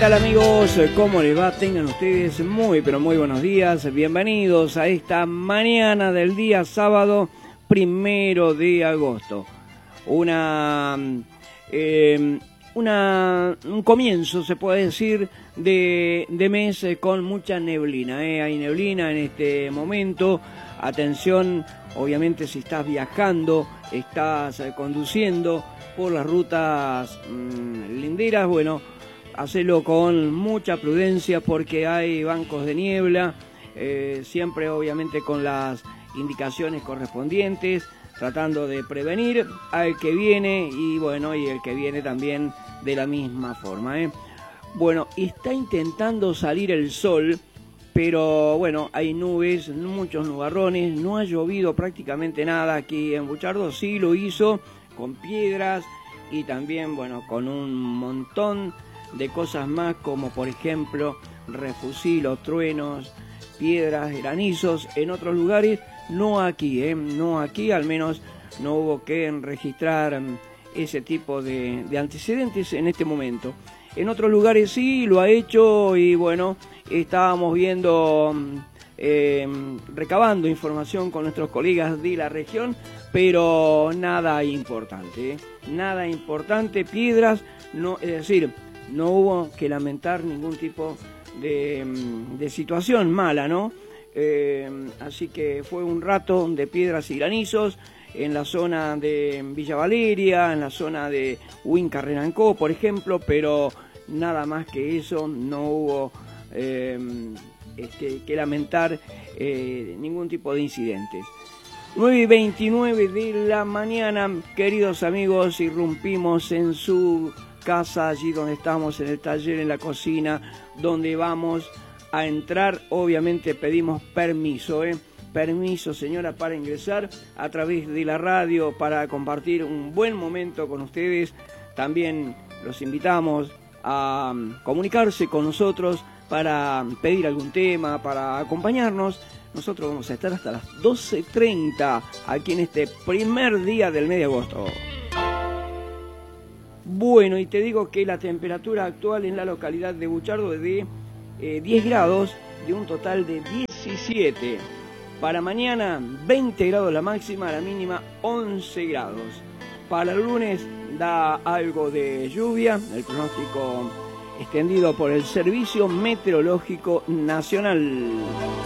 tal amigos? ¿Cómo les va? Tengan ustedes muy pero muy buenos días. Bienvenidos a esta mañana del día sábado 1 de agosto. Un comienzo, se puede decir, de mes con mucha neblina. Hay neblina en este momento. Atención, obviamente si estás viajando, estás conduciendo por las rutas linderas, bueno, hacelo con mucha prudencia porque hay bancos de niebla, siempre obviamente con las indicaciones correspondientes, tratando de prevenir al que viene y bueno, y el que viene también de la misma forma. Bueno, está intentando salir el sol, pero bueno, hay nubes, muchos nubarrones, no ha llovido prácticamente nada aquí en Buchardo, sí lo hizo con piedras y también, bueno, con un montón de cosas más, como por ejemplo refusilos, truenos, piedras, granizos. En otros lugares, no aquí, no aquí, al menos no hubo que registrar ese tipo de antecedentes en este momento. En otros lugares sí lo ha hecho y bueno, estábamos viendo, recabando información con nuestros colegas de la región, pero nada importante, nada importante, piedras, no, es decir, no hubo que lamentar ningún tipo de situación mala, ¿no? Así que fue un rato de piedras y granizos en la zona de Villa Valeria, en la zona de Huinca Renancó, por ejemplo, pero nada más que eso, no hubo que lamentar ningún tipo de incidentes. 9:29 de la mañana, queridos amigos, irrumpimos en su casa, allí donde estamos, en el taller, en la cocina, donde vamos a entrar. Obviamente pedimos permiso, permiso, señora, para ingresar a través de la radio, para compartir un buen momento con ustedes. También los invitamos a comunicarse con nosotros para pedir algún tema, para acompañarnos. Nosotros vamos a estar hasta las 12:30 aquí en este primer día del mes de agosto. Bueno, y te digo que la temperatura actual en la localidad de Buchardo es de 10 grados, de un total de 17. Para mañana, 20 grados la máxima, la mínima 11 grados. Para el lunes da algo de lluvia, el pronóstico extendido por el Servicio Meteorológico Nacional.